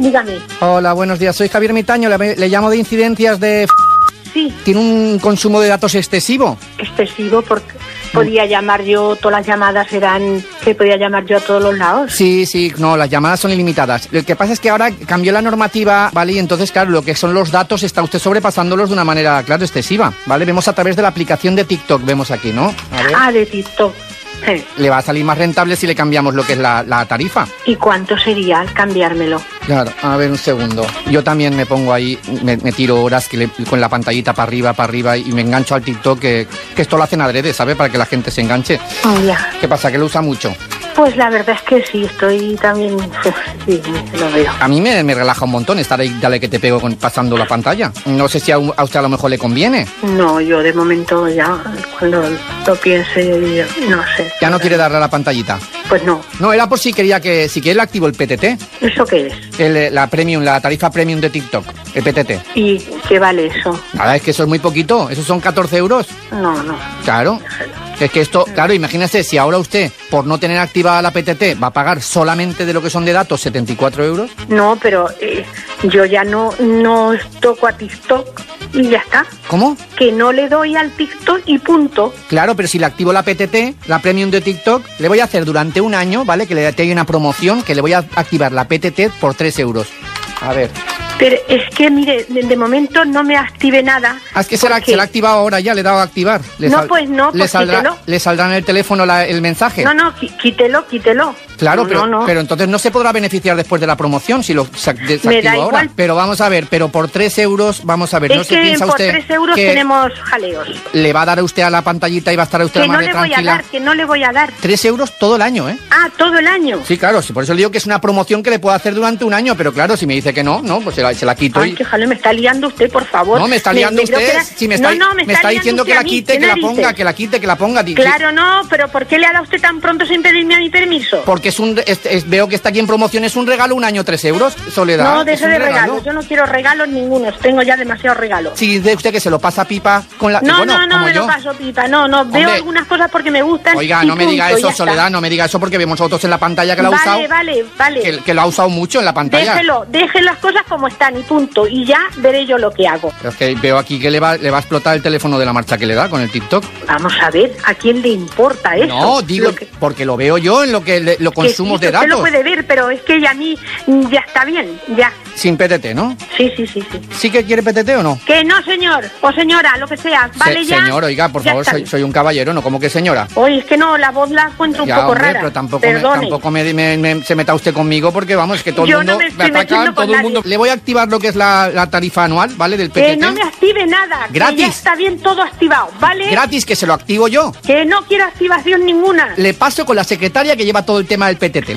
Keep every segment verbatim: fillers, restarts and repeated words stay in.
dígame. Hola, buenos días. Soy Javier Mitaño, le, le llamo de incidencias de... Sí. ¿Tiene un consumo de datos excesivo? Excesivo, porque podía llamar yo, todas las llamadas eran que podía llamar yo a todos los lados. Sí, sí, no, las llamadas son ilimitadas. Lo que pasa es que ahora cambió la normativa, ¿vale? Y entonces, claro, lo que son los datos está usted sobrepasándolos de una manera, claro, excesiva, ¿vale? Vemos a través de la aplicación de TikTok, vemos aquí, ¿no? A ver. Ah, de TikTok. Sí. Le va a salir más rentable si le cambiamos lo que es la, la tarifa. ¿Y cuánto sería al cambiarmelo? Claro, a ver un segundo. Yo también me pongo ahí, me, me tiro horas que le, con la pantallita para arriba, para arriba y me engancho al TikTok, que, que esto lo hacen adrede, ¿sabe? Para que la gente se enganche. Oh, ya. ¿Qué pasa? ¿Que lo usa mucho? Pues la verdad es que sí, estoy también... Sí, lo veo. A mí me, me relaja un montón estar ahí, dale que te pego con, pasando la pantalla. No sé si a, a usted a lo mejor le conviene. No, yo de momento ya, cuando lo piense, no sé. ¿Ya no quiere darle a la pantallita? Pues no. No, era por si quería que, si quiere le activo el P T T. ¿Eso qué es? El, la premium, la tarifa premium de TikTok, el P T T. ¿Y qué vale eso? Nada, es que eso es muy poquito, eso son catorce euros. No, no. Claro. Es que esto, claro, imagínese, si ahora usted, por no tener activada la P T T, va a pagar solamente de lo que son de datos setenta y cuatro euros. No, pero eh, yo ya no, no toco a TikTok y ya está. ¿Cómo? Que no le doy al TikTok y punto. Claro, pero si le activo la P T T, la premium de TikTok, le voy a hacer durante un año, ¿vale? Que le hay una promoción, que le voy a activar la P T T por tres euros. A ver. Pero es que, mire, de, de momento no me active nada. Ah, es que se la, se la ha activado ahora ya, le he dado a activar. Le no, sal, pues no, le pues saldrá, quítelo. ¿Le saldrá en el teléfono la, el mensaje? No, no, quítelo, quítelo. Claro, no, pero, no, no. pero entonces no se podrá beneficiar después de la promoción si lo desactivo Me da ahora. igual. Pero vamos a ver, pero por tres euros, vamos a ver, es ¿no se que piensa por usted tres euros que tenemos jaleos? le va a dar a usted a la pantallita y va a estar usted Que más no de le voy tranquila? a dar, que no le voy a dar. Tres euros todo el año, ¿eh? Ah, todo el año. Sí, claro, sí, por eso le digo que es una promoción que le puedo hacer durante un año, pero claro, si me dice que no, no, pues se la, se la quito. Ay, y... que jaleo, me está liando usted, por favor. No, me está liando me, me usted, era... si me está, no, no, me me está, está diciendo que la quite, que la ponga, que la quite, que la ponga. Claro, no, pero ¿por qué le ha dado usted tan pronto sin pedirme a mi permiso? Porque es un, es, es, veo que está aquí en promoción, es un regalo, un año, tres euros, Soledad. No, deje de regalos, yo no quiero regalos ningunos, tengo ya demasiados regalos. Si dice usted que se lo pasa pipa con la... No, bueno, no, no, como me yo. lo paso pipa, no, no, Hombre, veo algunas cosas porque me gustan. Oiga, y no me diga punto, eso, ya Soledad, está. no me diga eso porque vemos nosotros en la pantalla que lo ha vale, usado. Vale, vale, que, que lo ha usado mucho en la pantalla. Déjelo, deje las cosas como están y punto, y ya veré yo lo que hago. Pero es que veo aquí que le va, le va a explotar el teléfono de la marcha que le da con el TikTok. Vamos a ver, ¿a quién le importa eso? No, digo, Lo que... porque lo veo yo en lo que le, lo consumos que sí, de usted datos. lo puede ver, pero es que ya a mí ya está bien, ya. Sin P T T, ¿no? Sí, sí, sí, sí. ¿Sí que quiere P T T o no? Que no, señor, o señora, lo que sea, vale Se, ya. Señor, oiga, por favor, soy, soy un caballero, ¿no? ¿Cómo que señora? Oye, es que no, la voz la encuentro un Ya, poco hombre, rara. pero tampoco, me, Perdone. tampoco me, me- me- se meta usted conmigo porque, vamos, es que todo Yo el no mundo me estoy ataca, metiendo con todo el mundo... nadie. Le voy a activar lo que es la, la tarifa anual, ¿vale? Del P T T. Que no me active nada. Gratis. Que ya está bien todo activado, ¿vale? Gratis, que se lo activo yo. Que no quiero activación ninguna. Le paso con la secretaria que lleva todo el tema del P T T.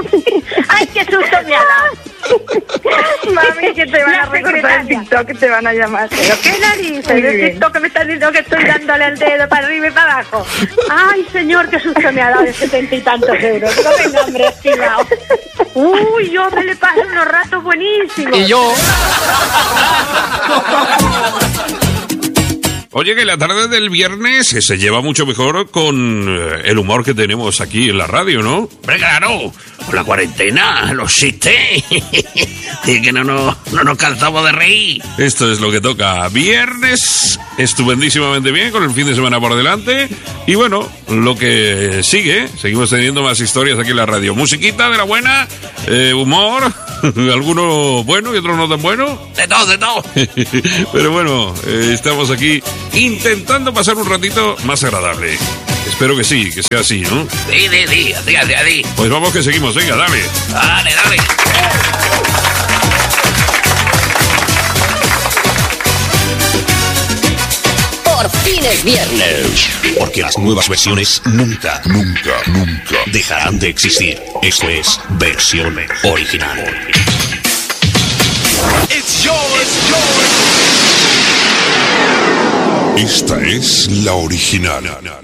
¡Ay, qué susto me ha dado! Mami, que te van La a recortar el secretaria. TikTok, que te van a llamar. ¿Pero qué narices? Muy El bien. TikTok que me estás diciendo que estoy dándole el dedo para arriba y para abajo. Ay, señor, qué susto me ha dado de setenta y tantos euros. No venga, hombre, estimado. Uy, yo me le paso unos ratos buenísimos. Y yo... Oye, que la tarde del viernes se lleva mucho mejor con eh, el humor que tenemos aquí en la radio, ¿no? Hombre, claro, con la cuarentena, los chistes, y que no nos, no nos cansamos de reír. Esto es lo que toca. Viernes, estupendísimamente bien, con el fin de semana por delante. Y bueno, lo que sigue, seguimos teniendo más historias aquí en la radio. Musiquita de la buena, eh, humor, alguno bueno y otro no tan bueno. De todo, de todo. Pero bueno, eh, estamos aquí intentando pasar un ratito más agradable. Espero que sí, que sea así, ¿no? Di, di, di, di, di, di. Pues vamos que seguimos, venga, dale. Dale, dale. Por fin es viernes. Porque las nuevas versiones nunca, nunca, nunca dejarán de existir. Esto es versión original. Esta es la original.